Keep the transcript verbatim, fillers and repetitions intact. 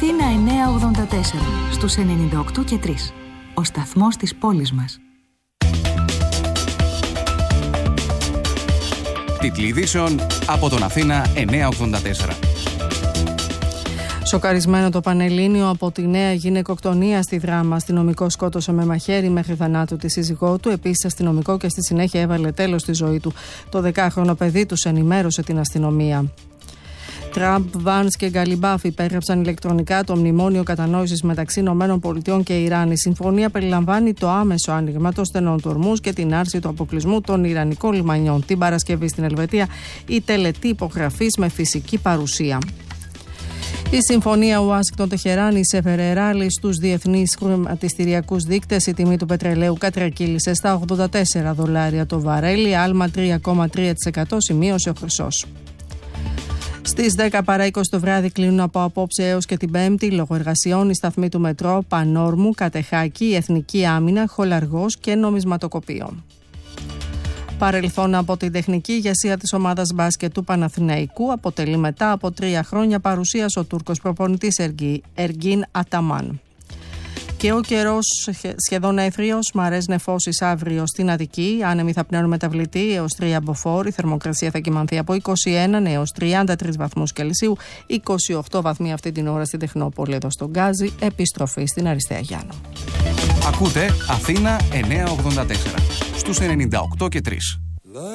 Αθήνα εννιακόσια ογδόντα τέσσερα, στους ενενήντα οκτώ και τρία. Ο σταθμός της πόλης μας. Τίτλοι ειδήσεων από τον Αθήνα εννιακόσια ογδόντα τέσσερα. Σοκαρισμένο το Πανελλήνιο από τη νέα γυναικοκτονία στη Δράμα. Αστυνομικό σκότωσε με μαχαίρι μέχρι θανάτου τη σύζυγό του. Επίσης, αστυνομικό και στη συνέχεια έβαλε τέλος στη ζωή του. Το δεκάχρονο παιδί τους ενημέρωσε την αστυνομία. Τραμπ, Βάνς και Γκαλιμπάφ υπέγραψαν ηλεκτρονικά το μνημόνιο κατανόησης μεταξύ ΗΠΑ και Ιράν. Η συμφωνία περιλαμβάνει το άμεσο άνοιγμα των στενών του Ορμούζ και την άρση του αποκλεισμού των Ιρανικών λιμανιών. Την Παρασκευή στην Ελβετία η τελετή υπογραφής με φυσική παρουσία. Η συμφωνία Ουάσιγκτον-Τεχεράνη έφερε ράλι στους διεθνείς χρηματιστηριακούς δείκτες. Η τιμή του πετρελαίου κατρακύλησε στα ογδόντα τέσσερα δολάρια το βαρέλι, άλμα τρία κόμμα τρία τοις εκατό σημείωσε ο χρυσός. Στις δέκα παρά είκοσι το βράδυ κλείνουν από απόψε έως και την Πέμπτη λόγω εργασιών οι σταθμοί του μετρό Πανόρμου, Κατεχάκη, η Εθνική Άμυνα, Χολαργός και Νομισματοκοπείο. Παρελθόν από την τεχνική ηγεσία της ομάδας μπάσκετ του Παναθηναϊκού αποτελεί μετά από τρία χρόνια παρουσίας ο Τούρκος προπονητής Εργίν Αταμάν. Και ο καιρός σχεδόν έθριος, μαρές νεφώσεις αύριο στην Αττική. Άνεμοι θα πνέουν μεταβλητή έως τρία μποφόρ. Η θερμοκρασία θα κυμανθεί από είκοσι ένα έως τριάντα τρεις βαθμούς Κελσίου. είκοσι οκτώ βαθμοί αυτή την ώρα στην Τεχνόπολη εδώ στον Γκάζι. Επιστροφή στην Αριστεία Γιάννου. Ακούτε Αθήνα εννιακόσια ογδόντα τέσσερα στους ενενήντα οκτώ και τρία.